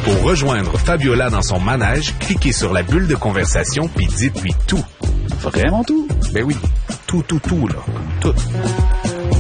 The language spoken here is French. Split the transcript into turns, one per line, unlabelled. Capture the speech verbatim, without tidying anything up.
Pour rejoindre Fabiola dans son manège, cliquez sur la bulle de conversation puis dites-lui tout.
Vraiment tout?
Ben oui, tout, tout, tout, là. Tout.